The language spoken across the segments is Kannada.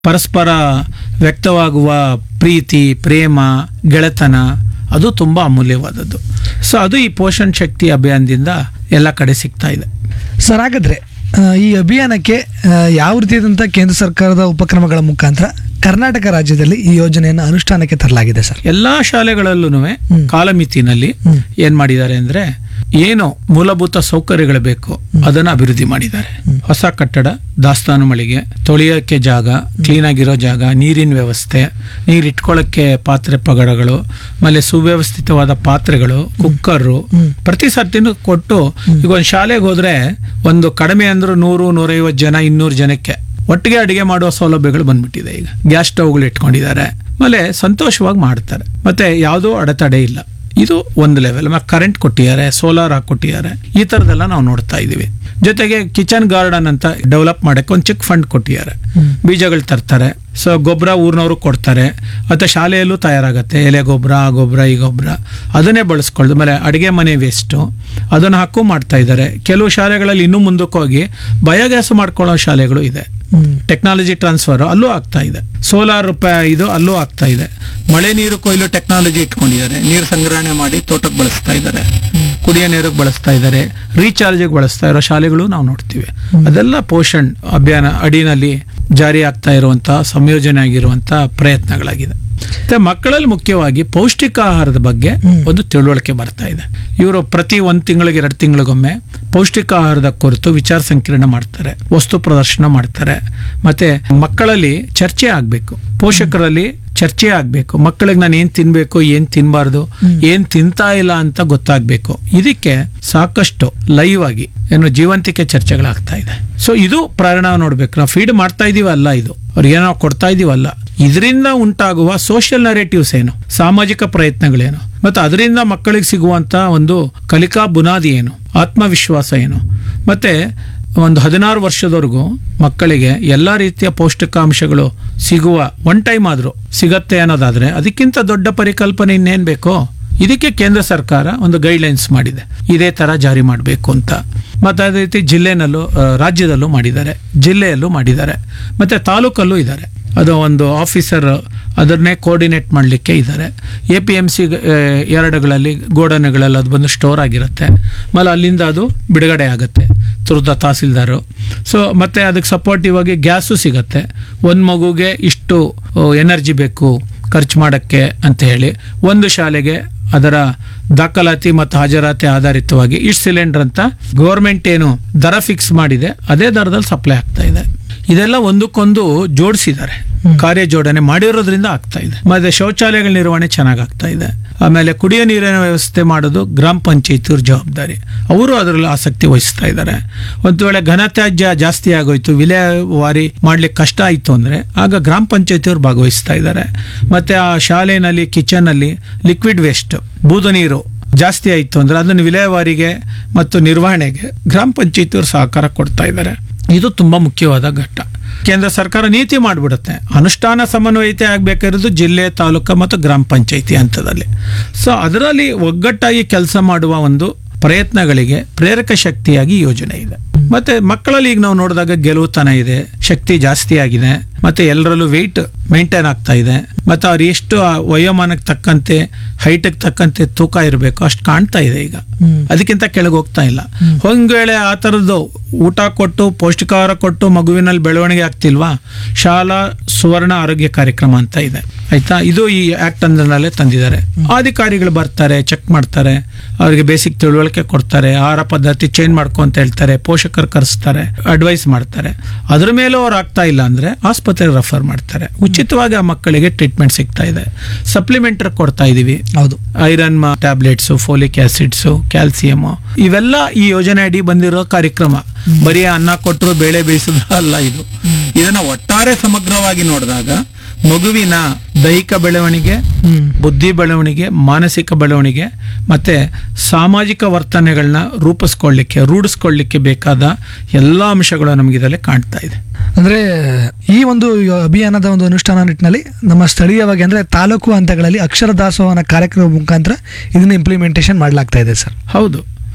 ಪರಸ್ಪರ ವ್ಯಕ್ತವಾಗುವ ಪ್ರೀತಿ, ಪ್ರೇಮ, ಗೆಳೆತನ ಅದು ತುಂಬ ಅಮೂಲ್ಯವಾದದ್ದು. ಸೊ ಅದು ಈ ಪೋಷಣ್ ಶಕ್ತಿ ಅಭಿಯಾನದಿಂದ ಎಲ್ಲ ಕಡೆ ಸಿಗ್ತಾ ಇದೆ. ಸರ್, ಹಾಗಾದ್ರೆ ಈ ಅಭಿಯಾನಕ್ಕೆ ಯಾವ ರೀತಿಯಾದಂಥ ಕೇಂದ್ರ ಸರ್ಕಾರದ ಉಪಕ್ರಮಗಳ ಮುಖಾಂತರ ಕರ್ನಾಟಕ ರಾಜ್ಯದಲ್ಲಿ ಈ ಯೋಜನೆಯನ್ನು ಅನುಷ್ಠಾನಕ್ಕೆ ತರಲಾಗಿದೆ ಸರ್? ಎಲ್ಲಾ ಶಾಲೆಗಳಲ್ಲೂ ಕಾಲಮಿತಿನಲ್ಲಿ ಏನ್ ಮಾಡಿದ್ದಾರೆ ಅಂದ್ರೆ, ಏನು ಮೂಲಭೂತ ಸೌಕರ್ಯಗಳು ಬೇಕು ಅದನ್ನ ಅಭಿವೃದ್ಧಿ ಮಾಡಿದ್ದಾರೆ. ಹೊಸ ಕಟ್ಟಡ, ದಾಸ್ತಾನು ಮಳಿಗೆ, ತೊಳೆಯೋಕೆ ಜಾಗ, ಕ್ಲೀನ್ ಆಗಿರೋ ಜಾಗ, ನೀರಿನ ವ್ಯವಸ್ಥೆ, ನೀರು ಇಟ್ಕೊಳ್ಳೋಕ್ಕೆ ಪಾತ್ರೆ ಪಗಡಗಳು, ಆಮೇಲೆ ಸುವ್ಯವಸ್ಥಿತವಾದ ಪಾತ್ರೆಗಳು, ಕುಕ್ಕರು ಪ್ರತಿ ಸರ್ತಿನೂ ಕೊಟ್ಟು, ಈಗ ಒಂದು ಶಾಲೆಗೆ ಹೋದ್ರೆ ಒಂದು ಕಡಿಮೆ ಅಂದ್ರೂ 100-150 ಜನ, 200 ಜನಕ್ಕೆ ಒಟ್ಟಿಗೆ ಅಡಿಗೆ ಮಾಡುವ ಸೌಲಭ್ಯಗಳು ಬಂದ್ಬಿಟ್ಟಿದೆ. ಈಗ ಗ್ಯಾಸ್ ಸ್ಟವ್ಗಳು ಇಟ್ಕೊಂಡಿದ್ದಾರೆ, ಆಮೇಲೆ ಸಂತೋಷವಾಗಿ ಮಾಡ್ತಾರೆ, ಮತ್ತೆ ಯಾವುದೋ ಅಡೆತಡೆ ಇಲ್ಲ. ಇದು ಒಂದು ಲೆವೆಲ್. ಕರೆಂಟ್ ಕೊಟ್ಟಿದ್ದಾರೆ, ಸೋಲಾರ್ ಹಾಕೊಟ್ಟಿದ್ದಾರೆ, ಈ ತರದೆಲ್ಲ ನಾವು ನೋಡ್ತಾ ಇದೀವಿ. ಜೊತೆಗೆ ಕಿಚನ್ ಗಾರ್ಡನ್ ಅಂತ ಡೆವಲಪ್ ಮಾಡಕ್ಕೆ ಒಂದು ಚಿಕ್ಕ ಫಂಡ್ ಕೊಟ್ಟಿದ್ದಾರೆ. ಬೀಜಗಳು ತರ್ತಾರೆ, ಸೊ ಗೊಬ್ಬರ ಊರಿನವರು ಕೊಡ್ತಾರೆ, ಅಥವಾ ಶಾಲೆಯಲ್ಲೂ ತಯಾರಾಗತ್ತೆ, ಎಲೆ ಗೊಬ್ಬರ, ಆ ಗೊಬ್ಬರ, ಈ ಗೊಬ್ಬರ ಅದನ್ನೇ ಬಳಸ್ಕೊಳ್ಳೋದು. ಆಮೇಲೆ ಅಡಿಗೆ ಮನೆ ವೇಸ್ಟು ಅದನ್ನು ಹಾಕು ಮಾಡ್ತಾ ಇದ್ದಾರೆ. ಕೆಲವು ಶಾಲೆಗಳಲ್ಲಿ ಇನ್ನೂ ಮುಂದಕ್ಕೆ ಹೋಗಿ ಬಯೋಗ್ಯಾಸ್ ಮಾಡ್ಕೊಳ್ಳೋ ಶಾಲೆಗಳು ಇದೆ. ಟೆಕ್ನಾಲಜಿ ಟ್ರಾನ್ಸ್ಫರ್ ಅಲ್ಲೂ ಆಗ್ತಾ ಇದೆ. ಸೋಲಾರ್ ಇದು ಅಲ್ಲೂ ಆಗ್ತಾ ಇದೆ. ಮಳೆ ನೀರು ಕೊಯ್ಲು ಟೆಕ್ನಾಲಜಿ ಇಟ್ಕೊಂಡಿದ್ದಾರೆ. ನೀರು ಸಂಗ್ರಹಣೆ ಮಾಡಿ ತೋಟಕ್ಕೆ ಬಳಸ್ತಾ ಇದ್ದಾರೆ, ಕುಡಿಯೋ ನೀರಿಗೆ ಬಳಸ್ತಾ ಇದ್ದಾರೆ, ರೀಚಾರ್ಜ್ಗೆ ಬಳಸ್ತಾ ಇರೋ ಶಾಲೆಗಳು ನಾವು ನೋಡ್ತೀವಿ. ಅದೆಲ್ಲ ಪೋಷಣ್ ಅಭಿಯಾನ ಅಡಿನಲ್ಲಿ ಜಾರಿ ಆಗ್ತಾ ಇರುವಂತಹ, ಸಂಯೋಜನೆ ಆಗಿರುವಂತಹ ಪ್ರಯತ್ನಗಳಾಗಿದೆ. ಮತ್ತೆ ಮಕ್ಕಳಲ್ಲಿ ಮುಖ್ಯವಾಗಿ ಪೌಷ್ಟಿಕ ಆಹಾರದ ಬಗ್ಗೆ ಒಂದು ತಿಳುವಳಿಕೆ ಬರ್ತಾ ಇದೆ. ಇವರು ಪ್ರತಿ 1 ತಿಂಗಳಿಗೆ 2 ತಿಂಗಳಿಗೊಮ್ಮೆ ಪೌಷ್ಟಿಕ ಆಹಾರದ ಕುರಿತು ವಿಚಾರ ಸಂಕಿರಣ ಮಾಡ್ತಾರೆ, ವಸ್ತು ಪ್ರದರ್ಶನ ಮಾಡ್ತಾರೆ. ಮತ್ತೆ ಮಕ್ಕಳಲ್ಲಿ ಚರ್ಚೆ ಆಗ್ಬೇಕು, ಪೋಷಕರಲ್ಲಿ ಚರ್ಚೆ ಆಗ್ಬೇಕು. ಮಕ್ಕಳಿಗೆ ನಾನು ಏನ್ ತಿನ್ಬೇಕು, ಏನ್ ತಿನ್ಬಾರ್ದು, ಏನ್ ತಿಂತಾ ಇಲ್ಲ ಅಂತ ಗೊತ್ತಾಗ್ಬೇಕು. ಇದಕ್ಕೆ ಸಾಕಷ್ಟು ಲೈವ್ ಆಗಿ ಜೀವಂತಿಕೆ ಚರ್ಚೆಗಳಾಗ್ತಾ ಇದೆ. ಸೊ ಇದು ಪ್ರೇರಣಾ ನೋಡ್ಬೇಕು. ನಾವು ಫೀಡ್ ಮಾಡ್ತಾ ಇದೀವಲ್ಲ, ಇದು ಅವ್ರಿಗೆ ಏನೋ ಕೊಡ್ತಾ ಇದೀವಲ್ಲ, ಇದರಿಂದ ಉಂಟಾಗುವ ಸೋಷಿಯಲ್ ನರೇಟಿವ್ಸ್ ಏನು, ಸಾಮಾಜಿಕ ಪ್ರಯತ್ನಗಳೇನು, ಮತ್ತೆ ಅದರಿಂದ ಮಕ್ಕಳಿಗೆ ಸಿಗುವಂತ ಒಂದು ಕಲಿಕಾ ಬುನಾದಿ ಏನು, ಆತ್ಮವಿಶ್ವಾಸ ಏನು, ಮತ್ತೆ ಒಂದು 16 ವರ್ಷದವರೆಗೂ ಮಕ್ಕಳಿಗೆ ಎಲ್ಲಾ ರೀತಿಯ ಪೌಷ್ಟಿಕಾಂಶಗಳು ಸಿಗುವ 1 ಟೈಮ್ ಆದ್ರೂ ಸಿಗತ್ತೆ ಅನ್ನೋದಾದ್ರೆ ಅದಕ್ಕಿಂತ ದೊಡ್ಡ ಪರಿಕಲ್ಪನೆ ಇನ್ನೇನ್ ಬೇಕೋ. ಇದಕ್ಕೆ ಕೇಂದ್ರ ಸರ್ಕಾರ ಒಂದು ಗೈಡ್ಲೈನ್ಸ್ ಮಾಡಿದೆ, ಇದೇ ತರ ಜಾರಿ ಮಾಡಬೇಕು ಅಂತ. ಮತ್ತೆ ಅದೇ ರೀತಿ ಜಿಲ್ಲೆನಲ್ಲೂ, ರಾಜ್ಯದಲ್ಲೂ ಮಾಡಿದ್ದಾರೆ, ಜಿಲ್ಲೆಯಲ್ಲೂ ಮಾಡಿದ್ದಾರೆ, ಮತ್ತೆ ತಾಲೂಕಲ್ಲೂ ಇದ್ದಾರೆ. ಅದು ಒಂದು ಆಫೀಸರ್ ಅದನ್ನೇ ಕೋಆರ್ಡಿನೇಟ್ ಮಾಡಲಿಕ್ಕೆ ಇದ್ದಾರೆ. APMC ಎರಡುಗಳಲ್ಲಿ ಗೋಡನ್ಗಳಲ್ಲಿ ಅದು ಬಂದು ಸ್ಟೋರ್ ಆಗಿರುತ್ತೆ, ಆಮೇಲೆ ಅಲ್ಲಿಂದ ಅದು ಬಿಡುಗಡೆ ಆಗುತ್ತೆ ತುರ್ದ ತಹಸೀಲ್ದಾರು. ಸೊ ಮತ್ತೆ ಅದಕ್ಕೆ ಸಪೋರ್ಟಿವ್ ಆಗಿ ಗ್ಯಾಸು ಸಿಗತ್ತೆ. ಒಂದು ಮಗುಗೆ ಇಷ್ಟು ಎನರ್ಜಿ ಬೇಕು ಖರ್ಚು ಮಾಡಕ್ಕೆ ಅಂತ ಹೇಳಿ ಒಂದು ಶಾಲೆಗೆ ಅದರ ದಾಖಲಾತಿ ಮತ್ತು ಹಾಜರಾತಿ ಆಧಾರಿತವಾಗಿ ಇಷ್ಟು ಸಿಲಿಂಡರ್ ಅಂತ ಗೌರ್ಮೆಂಟ್ ಏನು ದರ ಫಿಕ್ಸ್ ಮಾಡಿದೆ ಅದೇ ದರದಲ್ಲಿ ಸಪ್ಲೈ ಆಗ್ತಾ ಇದೆ. ಇದೆಲ್ಲ ಒಂದಕ್ಕೊಂದು ಜೋಡಿಸಿದ್ದಾರೆ, ಕಾರ್ಯ ಜೋಡಣೆ ಮಾಡಿರೋದ್ರಿಂದ ಆಗ್ತಾ ಇದೆ. ಮತ್ತೆ ಶೌಚಾಲಯಗಳ ನಿರ್ವಹಣೆ ಚೆನ್ನಾಗಿ ಆಗ್ತಾ ಇದೆ. ಆಮೇಲೆ ಕುಡಿಯೋ ನೀರಿನ ವ್ಯವಸ್ಥೆ ಮಾಡೋದು ಗ್ರಾಮ ಪಂಚಾಯತ್ ಜವಾಬ್ದಾರಿ, ಅವರು ಅದರಲ್ಲಿ ಆಸಕ್ತಿ ವಹಿಸ್ತಾ ಇದ್ದಾರೆ. ಒಂದು ವೇಳೆ ಘನತ್ಯಾಜ್ಯ ಜಾಸ್ತಿ ಆಗೋಯ್ತು, ವಿಲೇವಾರಿ ಮಾಡ್ಲಿಕ್ಕೆ ಕಷ್ಟ ಆಯ್ತು ಅಂದ್ರೆ ಆಗ ಗ್ರಾಮ ಪಂಚಾಯತ್ ಅವರು ಭಾಗವಹಿಸ್ತಾ ಇದ್ದಾರೆ. ಮತ್ತೆ ಆ ಶಾಲೆನಲ್ಲಿ ಕಿಚನ್ ಅಲ್ಲಿ ಲಿಕ್ವಿಡ್ ವೇಸ್ಟ್, ಬೂದು ನೀರು ಜಾಸ್ತಿ ಆಯ್ತು ಅಂದ್ರೆ ಅದನ್ನು ವಿಲೇವಾರಿಗೆ ಮತ್ತು ನಿರ್ವಹಣೆಗೆ ಗ್ರಾಮ ಪಂಚಾಯತ್ ಅವರು ಸಹಕಾರ ಕೊಡ್ತಾ ಇದ್ದಾರೆ. ಇದು ತುಂಬಾ ಮುಖ್ಯವಾದ ಘಟ್ಟ. ಕೇಂದ್ರ ಸರ್ಕಾರ ನೀತಿ ಮಾಡಿಬಿಡುತ್ತೆ, ಅನುಷ್ಠಾನ ಸಮನ್ವಯತೆ ಆಗ್ಬೇಕಾಗಿರೋದು ಜಿಲ್ಲೆ, ತಾಲೂಕು ಮತ್ತು ಗ್ರಾಮ ಪಂಚಾಯತಿ ಹಂತದಲ್ಲಿ. ಸೊ ಅದರಲ್ಲಿ ಒಗ್ಗಟ್ಟಾಗಿ ಕೆಲಸ ಮಾಡುವ ಒಂದು ಪ್ರಯತ್ನಗಳಿಗೆ ಪ್ರೇರಕ ಶಕ್ತಿಯಾಗಿ ಯೋಜನೆ ಇದೆ. ಮತ್ತೆ ಮಕ್ಕಳಲ್ಲಿ ಈಗ ನಾವು ನೋಡಿದಾಗ ಗೆಲುವುತನ ಇದೆ, ಶಕ್ತಿ ಜಾಸ್ತಿ ಆಗಿದೆ, ಮತ್ತೆ ಎಲ್ಲರಲ್ಲೂ ವೆಯ್ಟ್ ಮೇಂಟೈನ್ ಆಗ್ತಾ ಇದೆ. ಮತ್ತೆ ಅವ್ರು ಎಷ್ಟು ವಯೋಮಾನಕ್ಕೆ ತಕ್ಕಂತೆ, ಹೈಟ್ಗೆ ತಕ್ಕಂತೆ ತೂಕ ಇರಬೇಕು ಅಷ್ಟು ಕಾಣ್ತಾ ಇದೆ ಈಗ, ಅದಕ್ಕಿಂತ ಕೆಳಗೆ ಹೋಗ್ತಾ ಇಲ್ಲ. ಒಂದ್ ವೇಳೆ ಆ ತರದ್ದು ಊಟ ಕೊಟ್ಟು ಪೌಷ್ಟಿಕಾಹಾರ ಕೊಟ್ಟು ಮಗುವಿನಲ್ಲಿ ಬೆಳವಣಿಗೆ ಆಗ್ತಿಲ್ವಾ, ಶಾಲಾ ಸುವರ್ಣ ಆರೋಗ್ಯ ಕಾರ್ಯಕ್ರಮ ಅಂತ ಇದೆ ಆಯ್ತಾ, ಇದು ಈ ಆಕ್ಟ್ ಅಂದ್ರಲ್ಲೇ ತಂದಿದ್ದಾರೆ. ಅಧಿಕಾರಿಗಳು ಬರ್ತಾರೆ, ಚೆಕ್ ಮಾಡ್ತಾರೆ, ಅವರಿಗೆ ಬೇಸಿಕ್ ತಿಳುವಳಿಕೆ ಕೊಡ್ತಾರೆ, ಆಹಾರ ಪದ್ಧತಿ ಚೇಂಜ್ ಮಾಡ್ಕೊ ಅಂತ ಹೇಳ್ತಾರೆ, ಪೋಷಕರು ಕರೆಸ್ತಾರೆ, ಅಡ್ವೈಸ್ ಮಾಡ್ತಾರೆ. ಅದ್ರ ಮೇಲೂ ಅವ್ರು ಆಗ್ತಾ ಇಲ್ಲ ಅಂದ್ರೆ ಆಸ್ಪತ್ರೆಗೆ ರೆಫರ್ ಮಾಡ್ತಾರೆ. ಉಚಿತವಾಗಿ ಆ ಮಕ್ಕಳಿಗೆ ಟ್ರೀಟ್ಮೆಂಟ್ ಸಿಗ್ತಾ ಇದೆ. ಸಪ್ಲಿಮೆಂಟರಿ ಕೊಡ್ತಾ ಇದೀವಿ, ಹೌದು, iron tablets, folic acids, calcium, ಇವೆಲ್ಲ ಈ ಯೋಜನೆ ಅಡಿ ಬಂದಿರೋ ಕಾರ್ಯಕ್ರಮ. ಬರೀ ಅನ್ನ ಕೊಟ್ಟರು ಬೇಳೆ ಬೇಯಿಸಿದ್ರು ಅಲ್ಲ ಇದು. ಇದನ್ನ ಒಟ್ಟಾರೆ ಸಮಗ್ರವಾಗಿ ನೋಡಿದಾಗ ಮಗುವಿನ ದೈಹಿಕ ಬೆಳವಣಿಗೆ, ಬುದ್ಧಿ ಬೆಳವಣಿಗೆ, ಮಾನಸಿಕ ಬೆಳವಣಿಗೆ ಮತ್ತೆ ಸಾಮಾಜಿಕ ವರ್ತನೆಗಳನ್ನ ರೂಢಿಸ್ಕೊಳ್ಳಿಕ್ಕೆ ಬೇಕಾದ ಎಲ್ಲಾ ಅಂಶಗಳು ನಮಗೆ ಇದರಲ್ಲಿ ಕಾಣ್ತಾ ಇದೆ. ಅಂದ್ರೆ ಈ ಒಂದು ಅಭಿಯಾನದ ಒಂದು ಅನುಷ್ಠಾನ ನಿಟ್ಟಿನಲ್ಲಿ ನಮ್ಮ ಸ್ಥಳೀಯವಾಗಿ ಅಂದ್ರೆ ತಾಲೂಕು ಹಂತಗಳಲ್ಲಿ ಅಕ್ಷರ ದಾಸೋಹನ ಕಾರ್ಯಕ್ರಮ ಮುಖಾಂತರ ಇದನ್ನ ಇಂಪ್ಲಿಮೆಂಟೇಷನ್ ಮಾಡಲಾಗ್ತಾ ಇದೆ ಸರ್. ಹೌದು,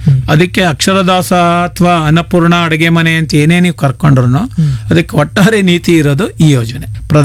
ಅದಕ್ಕೆ ಅಕ್ಷರದಾಸ ಅಥವಾ ಅನ್ನಪೂರ್ಣ ಅಡುಗೆ ಮನೆ ಅಂತ ಏನೇ ನೀವು ಕರ್ಕೊಂಡ್ರು ಅದಕ್ಕೆ ಒಟ್ಟಾರೆ ನೀತಿ ಇರೋದು ಈ ಯೋಜನೆ.